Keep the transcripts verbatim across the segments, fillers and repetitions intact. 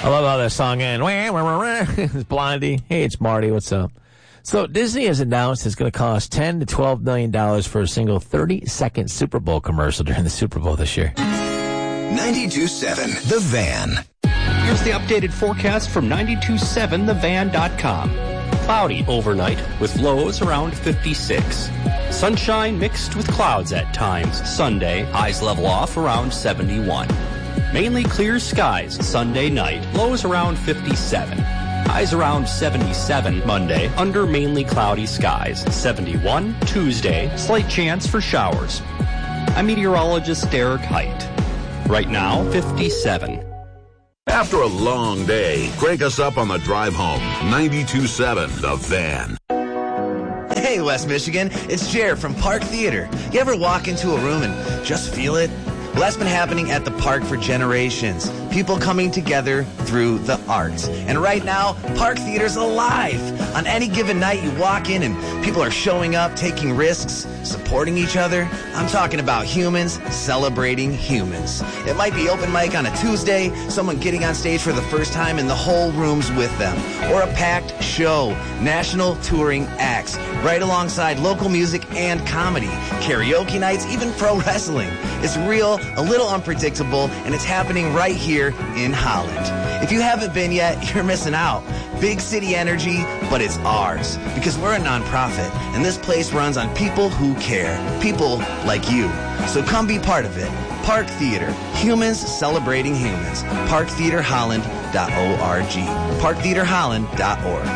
I love how that song ends. It's Blondie. Hey, it's Marty. What's up? So Disney has announced it's going to cost ten to twelve million dollars for a single thirty-second Super Bowl commercial during the Super Bowl this year. ninety-two point seven The Van. Here's the updated forecast from ninety-two point seven the van dot com. Cloudy overnight with lows around fifty-six. Sunshine mixed with clouds at times. Sunday, highs level off around seventy-one. Mainly clear skies Sunday night. Lows around fifty-seven. Highs around seventy-seven Monday, under mainly cloudy skies. seventy-one Tuesday, slight chance for showers. I'm meteorologist Derek Height. Right now, fifty-seven. After a long day, crank us up on the drive home. ninety-two point seven The Van. Hey, West Michigan, it's Jer from Park Theater. You ever walk into a room and just feel it? Well, that's been happening at the park for generations. People coming together through the arts. And right now, Park Theater's alive. On any given night, you walk in and people are showing up, taking risks, supporting each other. I'm talking about humans celebrating humans. It might be open mic on a Tuesday, someone getting on stage for the first time and the whole room's with them. Or a packed show, national touring acts, right alongside local music and comedy, karaoke nights, even pro wrestling. It's real, a little unpredictable, and it's happening right here in Holland. If you haven't been yet, you're missing out. Big city energy, but it's ours because we're a nonprofit, and this place runs on people who care, people like you. So come be part of it. Park Theater, humans celebrating humans. park theater holland dot org. park theater holland dot org.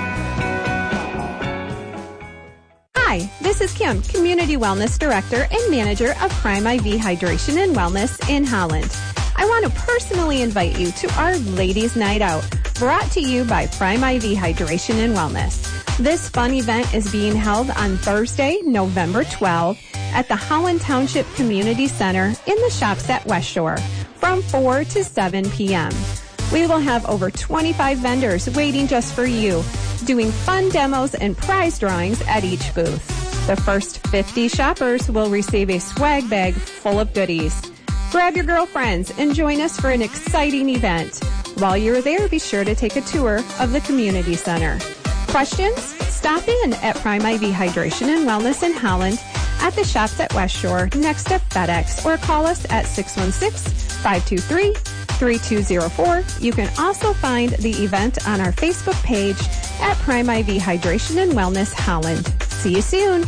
Hi, this is Kim, Community Wellness Director and Manager of Prime I V Hydration and Wellness in Holland. I want to personally invite you to our Ladies' Night Out, brought to you by Prime I V Hydration and Wellness. This fun event is being held on Thursday, November twelfth, at the Holland Township Community Center in the shops at West Shore from four to seven p.m. We will have over twenty-five vendors waiting just for you, doing fun demos and prize drawings at each booth. The first fifty shoppers will receive a swag bag full of goodies. Grab your girlfriends and join us for an exciting event. While you're there, be sure to take a tour of the community center. Questions? Stop in at Prime I V Hydration and Wellness in Holland at the shops at West Shore next to FedEx, or call us at six one six, five two three, three two zero four. You can also find the event on our Facebook page at Prime I V Hydration and Wellness Holland. See you soon.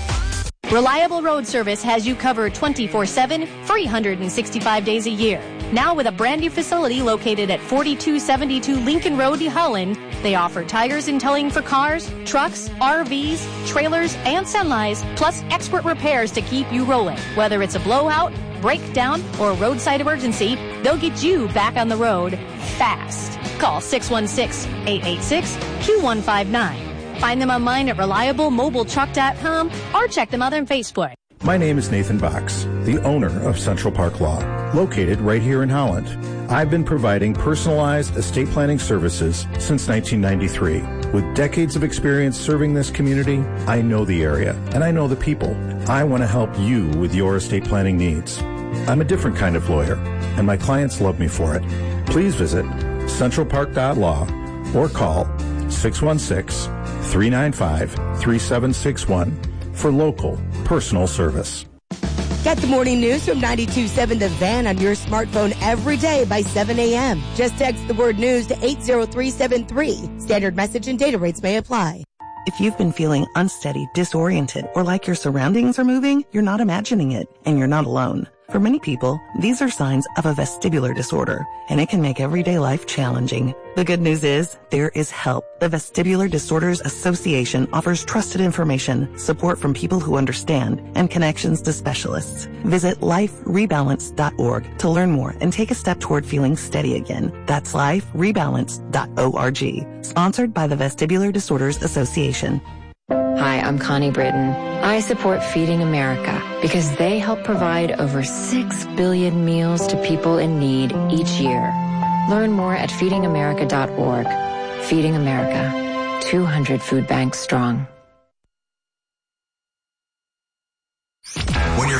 Reliable Road Service has you covered twenty-four seven, three hundred sixty-five days a year. Now with a brand new facility located at forty-two seventy-two Lincoln Road, Holland, they offer tires and towing for cars, trucks, R Vs, trailers, and semis, plus expert repairs to keep you rolling. Whether it's a blowout, breakdown, or roadside emergency, they'll get you back on the road fast. Call six one six, eight eight six, two one five nine. Find them online at reliable mobile truck dot com or check them out on Facebook. My name is Nathan Box, the owner of Central Park Law, located right here in Holland. I've been providing personalized estate planning services since nineteen ninety-three. With decades of experience serving this community, I know the area and I know the people. I want to help you with your estate planning needs. I'm a different kind of lawyer, and my clients love me for it. Please visit central park dot law or call six one six, three nine five, three seven six one for local personal service. Get the morning news from ninety-two point seven The Van on your smartphone every day by seven a.m. Just text the word news to eight zero three seven three. Standard message and data rates may apply. If you've been feeling unsteady, disoriented, or like your surroundings are moving, you're not imagining it, and you're not alone. For many people, these are signs of a vestibular disorder, and it can make everyday life challenging. The good news is, there is help. The Vestibular Disorders Association offers trusted information, support from people who understand, and connections to specialists. Visit life rebalance dot org to learn more and take a step toward feeling steady again. That's life rebalance dot org. Sponsored by the Vestibular Disorders Association. Hi, I'm Connie Britton. I support Feeding America because they help provide over six billion meals to people in need each year. Learn more at feeding america dot org. Feeding America, two hundred food banks strong. When you're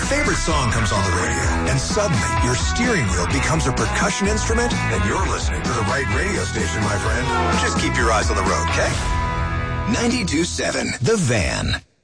favorite song comes on the radio, and suddenly your steering wheel becomes a percussion instrument, and you're listening to the right radio station, my friend. Just keep your eyes on the road, okay? ninety-two point seven The Van.